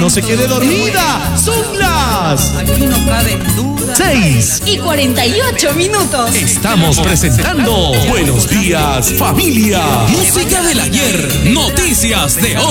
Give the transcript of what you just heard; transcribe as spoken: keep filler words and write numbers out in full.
no se quede dormida. Son las Aquí no cabe duda. seis y cuarenta y ocho minutos. Estamos presentando Buenos Días, Familia. Música del ayer, noticias de hoy.